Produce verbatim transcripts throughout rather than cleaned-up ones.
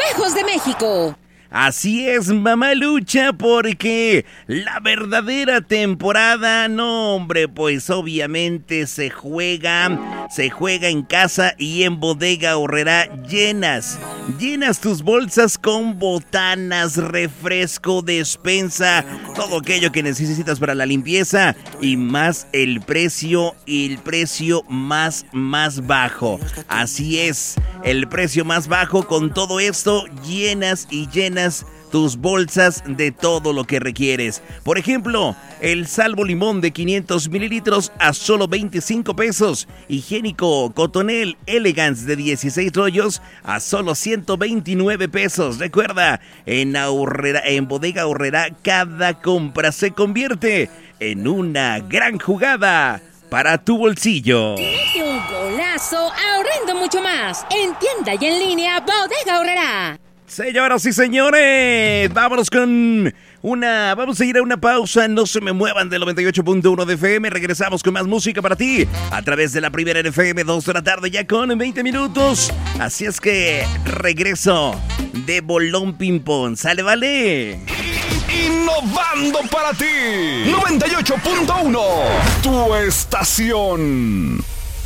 Lejos de México. Así es, mamalucha, porque la verdadera temporada, no hombre, pues obviamente se juega, se juega en casa y en Bodega Aurrerá. Llenas, llenas tus bolsas con botanas, refresco, despensa, todo aquello que necesitas para la limpieza y más el precio, el precio más, más bajo. Así es, el precio más bajo. Con todo esto, llenas y llenas tus bolsas de todo lo que requieres. Por ejemplo, el Salvo Limón de quinientos mililitros a solo veinticinco pesos. Higiénico Cotonel Elegance de dieciséis rollos a solo ciento veintinueve pesos. Recuerda, en, Aurrera, en Bodega Aurrerá, cada compra se convierte en una gran jugada para tu bolsillo. Mete un golazo ahorrando mucho más. En tienda y en línea, Bodega Aurrerá. Señoras y señores, vámonos con una... Vamos a ir a una pausa, no se me muevan del noventa y ocho punto uno de F M. Regresamos con más música para ti a través de la primera F M, dos de la tarde ya con veinte minutos. Así es que regreso de Bolón Ping Pong. ¿Sale, vale? Innovando para ti, noventa y ocho punto uno, tu estación.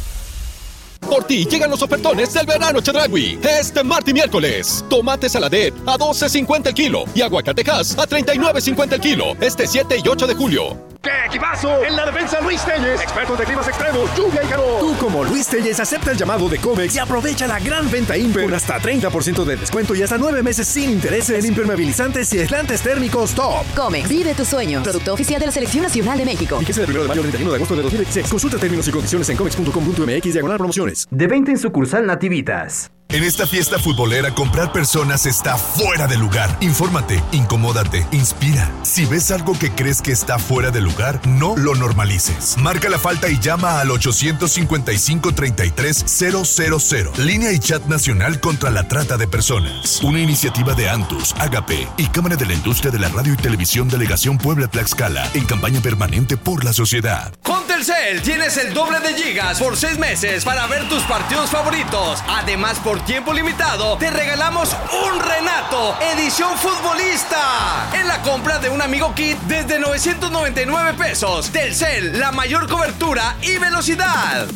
Por ti llegan los ofertones del verano Chedraui. Este martes y miércoles, tomate saladet a doce cincuenta el kilo y aguacatejas a treinta y nueve cincuenta el kilo. Este siete y ocho de julio. ¡Qué equipazo! En la defensa, Luis Telles, expertos de climas extremos, lluvia y calor. Tú, como Luis Telles, acepta el llamado de Comex y aprovecha la gran venta Imper con hasta treinta por ciento de descuento y hasta nueve meses sin intereses en impermeabilizantes y aislantes térmicos top. Comex, vive tus sueños. Producto oficial de la Selección Nacional de México. Fíjese del primero de mayo al treinta y uno de agosto de dos mil veintiséis. Consulta términos y condiciones en comex punto com punto m x diagonal promociones. De veinte en sucursal Nativitas. En esta fiesta futbolera, comprar personas está fuera de lugar. Infórmate, incomódate, inspira. Si ves algo que crees que está fuera de lugar, no lo normalices. Marca la falta y llama al ochocientos cincuenta y cinco, treinta y tres, cero cero cero. Línea y chat nacional contra la trata de personas. Una iniciativa de Antus, Agape y Cámara de la Industria de la Radio y Televisión Delegación Puebla-Tlaxcala en campaña permanente por la sociedad. Con Telcel tienes el doble de gigas por seis meses para ver tus partidos favoritos. Además, por tiempo limitado, te regalamos un Renato edición futbolista en la compra de un Amigo Kit desde novecientos noventa y nueve pesos. Telcel, la mayor cobertura y velocidad.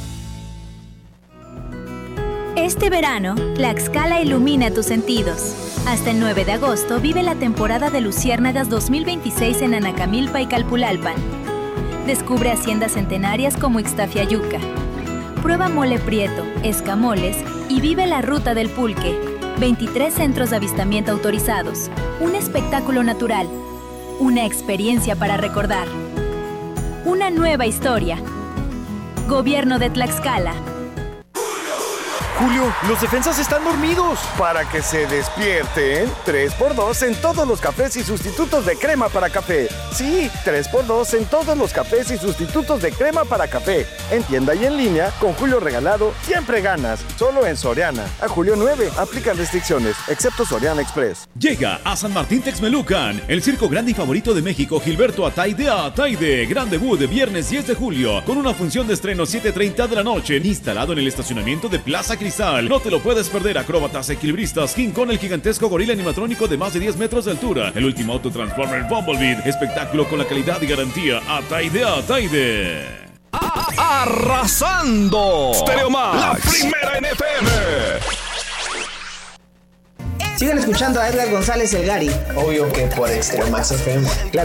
Este verano, Tlaxcala ilumina tus sentidos. Hasta el nueve de agosto vive la temporada de Luciérnagas dos mil veintiséis en Anacamilpa y Calpulalpan. Descubre haciendas centenarias como Ixtafiayuca. Prueba mole prieto, escamoles y vive la ruta del pulque. veintitrés centros de avistamiento autorizados. Un espectáculo natural. Una experiencia para recordar. Una nueva historia. Gobierno de Tlaxcala. Julio, los defensas están dormidos. Para que se despierten, tres por dos en todos los cafés y sustitutos de crema para café. Sí, tres por dos en todos los cafés y sustitutos de crema para café. En tienda y en línea, con Julio regalado, siempre ganas. Solo en Soriana. A julio nueve, aplican restricciones, excepto Soriana Express. Llega a San Martín Texmelucan, el circo grande y favorito de México, Gilberto Ataide Ataide. Gran debut de viernes diez de julio, con una función de estreno siete treinta de la noche, instalado en el estacionamiento de Plaza Cristal. No te lo puedes perder. Acróbatas, equilibristas, King Kong, el gigantesco gorila animatrónico de más de diez metros de altura, el último auto Transformer Bumblebee, espectáculo con la calidad y garantía Ataide Ataide. Arrasando Stereo Max, la primera en F M. Sigan escuchando a Edgar González El Gary. Obvio que por Stereo Max F M. Claro.